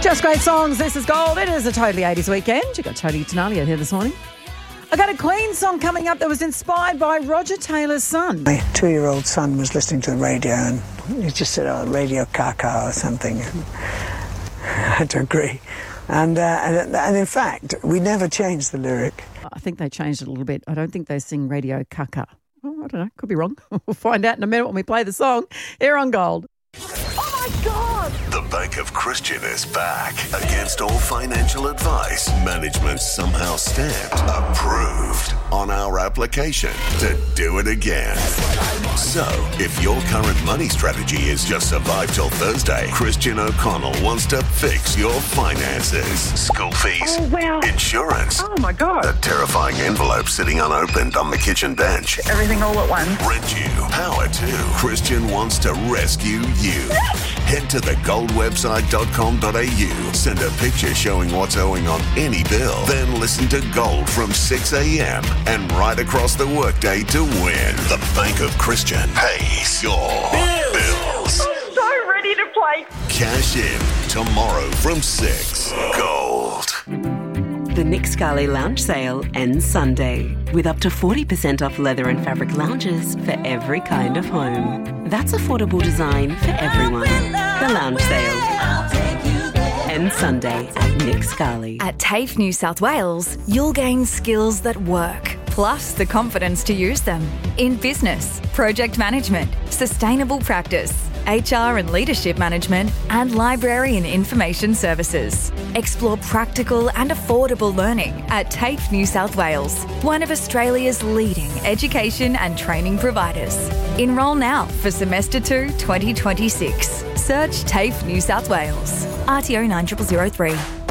Just great songs. This is Gold. It is a totally 80s weekend. You got Tony Tenalia here this morning. I got a Queen song coming up that was inspired by Roger Taylor's son. My 2-year-old son was listening to the radio and he just said, "Oh, radio caca" or something. I had to agree. And in fact, we never changed the lyric. I think they changed it a little bit. I don't think they sing radio caca. Oh, I don't know. Could be wrong. We'll find out in a minute when we play the song here on Gold. Oh, my God! The Bank of Christian is back. Against all financial advice, management somehow stamped approved on our application to do it again. So, if your current money strategy is just survive till Thursday, Christian O'Connell wants to fix your finances. School fees, insurance. Oh my God. A terrifying envelope sitting unopened on the kitchen bench. Everything all at once. Rent you, power to. Christian wants to rescue you. Head to thegoldwebsite.com.au. Send a picture showing what's owing on any bill. Then listen to Gold from 6 a.m. and right across the workday to win. The Bank of Christian pays your bills. I'm so ready to play. Cash in tomorrow from 6. Gold. The Nick Scali Lounge Sale ends Sunday with up to 40% off leather and fabric lounges for every kind of home. That's affordable design for everyone. The Lounge Sale ends Sunday at Nick Scali. At TAFE New South Wales, you'll gain skills that work, plus the confidence to use them in business, project management, sustainable practice, HR and leadership management, and library and information services. Explore practical and affordable learning at TAFE New South Wales, one of Australia's leading education and training providers. Enrol now for Semester 2 2026. Search TAFE New South Wales. RTO 9003.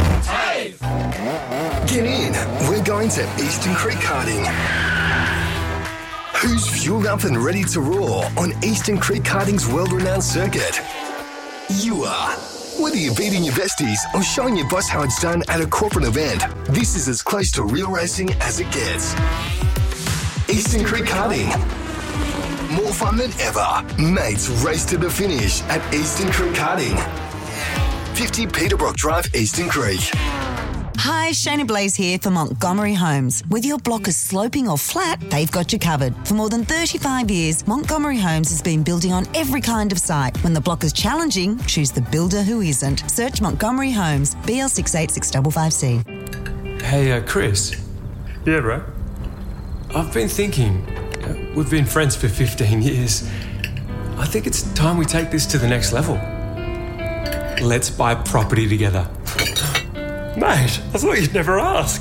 Get in. We're going to Eastern Creek Karting. Who's fueled up and ready to roar on Eastern Creek Karting's world-renowned circuit? You are. Whether you're beating your besties or showing your boss how it's done at a corporate event, this is as close to real racing as it gets. Eastern Creek Karting. More fun than ever. Mates race to the finish at Eastern Creek Karting. 50 Peterbrook Drive, Eastern Creek. Hi, Shayna Blaze here for Montgomery Homes. Whether your block is sloping or flat, they've got you covered. For more than 35 years, Montgomery Homes has been building on every kind of site. When the block is challenging, choose the builder who isn't. Search Montgomery Homes, BL68655C. Hey, Chris. Yeah, bro? I've been thinking, we've been friends for 15 years. I think it's time we take this to the next level. Let's buy property together. Mate, I thought you'd never ask.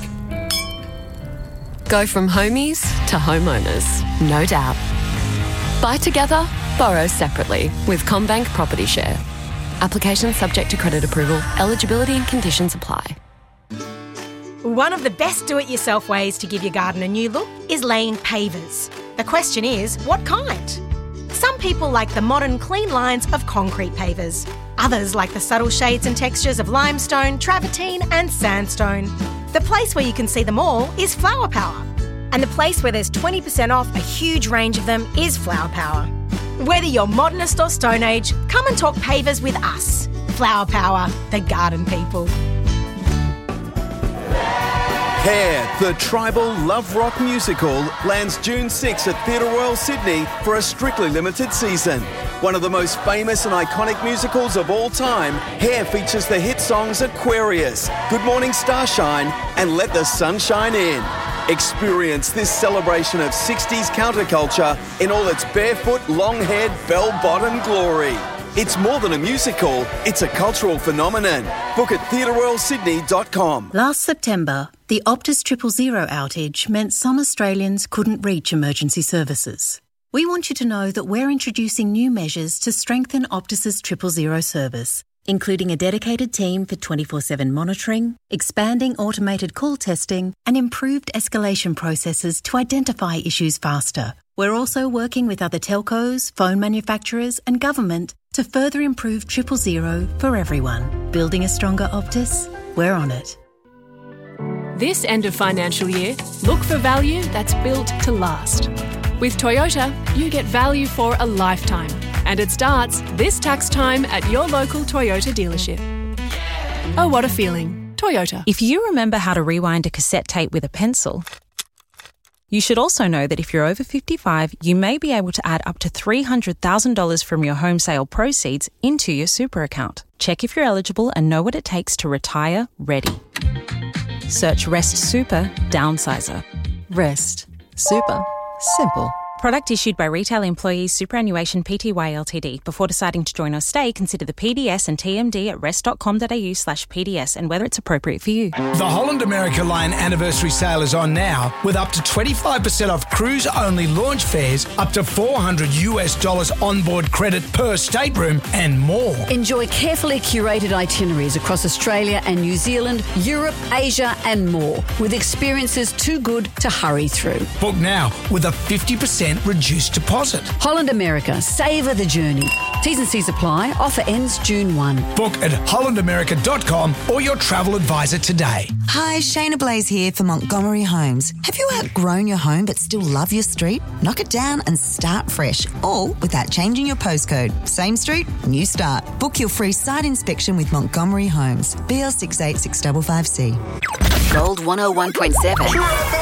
Go from homies to homeowners, no doubt. Buy together, borrow separately with CommBank Property Share. Application subject to credit approval. Eligibility and conditions apply. One of the best do-it-yourself ways to give your garden a new look is laying pavers. The question is, what kind? Some people like the modern clean lines of concrete pavers. Others like the subtle shades and textures of limestone, travertine and sandstone. The place where you can see them all is Flower Power. And the place where there's 20% off a huge range of them is Flower Power. Whether you're modernist or Stone Age, come and talk pavers with us. Flower Power, the garden people. Hair, the tribal love rock musical, lands June 6 at Theatre Royal Sydney for a strictly limited season. One of the most famous and iconic musicals of all time, Hair features the hit songs Aquarius, Good Morning Starshine and Let the Sun Shine In. Experience this celebration of 60s counterculture in all its barefoot, long-haired, bell-bottom glory. It's more than a musical, it's a cultural phenomenon. Book at theatreroyalsydney.com. Last September, the Optus 000 outage meant some Australians couldn't reach emergency services. We want you to know that we're introducing new measures to strengthen Optus's 000 service, including a dedicated team for 24/7 monitoring, expanding automated call testing, and improved escalation processes to identify issues faster. We're also working with other telcos, phone manufacturers, and government to further improve 000 for everyone. Building a stronger Optus? We're on it. This end of financial year, look for value that's built to last. With Toyota, you get value for a lifetime, and it starts this tax time at your local Toyota dealership. Oh, what a feeling. Toyota. If you remember how to rewind a cassette tape with a pencil, you should also know that if you're over 55, you may be able to add up to $300,000 from your home sale proceeds into your super account. Check if you're eligible and know what it takes to retire ready. Search Rest Super Downsizer. Rest Super Simple. Product issued by retail employees Superannuation Pty Ltd. Before deciding to join or stay, consider the PDS and TMD at rest.com.au/PDS and whether it's appropriate for you. The Holland America Line anniversary sale is on now with up to 25% off cruise-only launch fares, up to $400 onboard credit per stateroom and more. Enjoy carefully curated itineraries across Australia and New Zealand, Europe, Asia and more, with experiences too good to hurry through. Book now with a 50% reduced deposit. Holland America, savour the journey. T's and C's apply. Offer ends June 1. Book at hollandamerica.com or your travel advisor today. Hi, Shayna Blaze here for Montgomery Homes. Have you outgrown your home but still love your street? Knock it down and start fresh, all without changing your postcode. Same street, new start. Book your free site inspection with Montgomery Homes. BL68655C. Gold 101.7.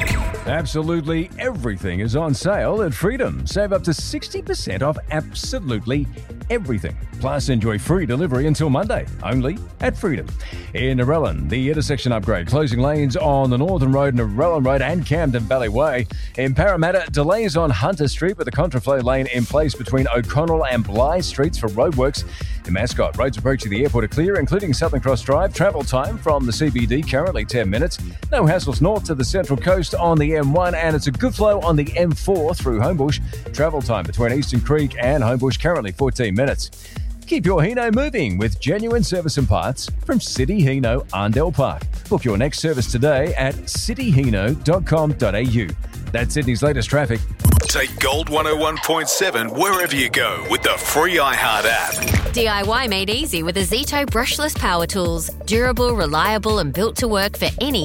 Absolutely everything is on sale at Freedom. Save up to 60% off absolutely everything. Plus, enjoy free delivery until Monday, only at Freedom. In Narellan, the intersection upgrade, closing lanes on the Northern Road, Narellan Road and Camden Valley Way. In Parramatta, delays on Hunter Street with a contraflow lane in place between O'Connell and Blythe Streets for roadworks. In Mascot, roads approaching the airport are clear, including Southern Cross Drive. Travel time from the CBD, currently 10 minutes. No hassles north to the Central Coast on the M1, and it's a good flow on the M4 through Homebush. Travel time between Eastern Creek and Homebush, currently 14 minutes. Keep your Hino moving with genuine service and parts from City Hino, Arndell Park. Book your next service today at cityhino.com.au. That's Sydney's latest traffic. Take Gold 101.7 wherever you go with the free iHeart app. DIY made easy with the Zito brushless power tools. Durable, reliable and built to work for any